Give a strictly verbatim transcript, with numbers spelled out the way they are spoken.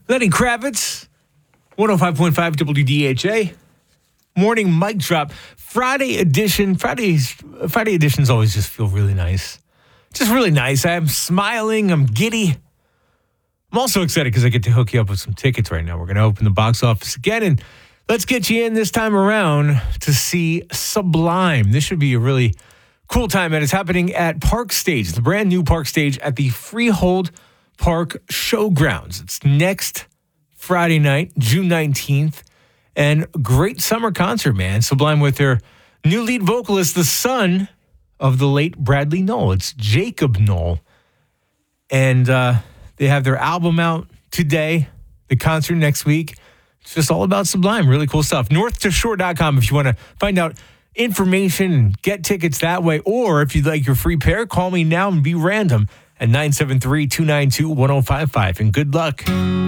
Lenny Kravitz, one oh five point five W D H A. Morning mic drop. Friday edition. Friday's Friday editions always just feel really nice. Just really nice. I'm smiling. I'm giddy. I'm also excited because I get to hook you up with some tickets right now. We're going to open the box office again, and let's get you in this time around to see Sublime. This should be a really cool time, and it's happening at Park Stage, the brand new Park Stage at the Freehold Park Showgrounds. It's next Friday night, June nineteenth, and great summer concert, man. Sublime with their new lead vocalist, the son of the late Bradley Nowell. It's Jacob Nowell, and uh, they have their album out today, the concert next week. It's just all about Sublime. Really cool stuff. north to shore dot com if you want to find out information and get tickets that way. Or if you'd like your free pair, call me now and be random at nine seven three, two nine two, one oh five five. And good luck.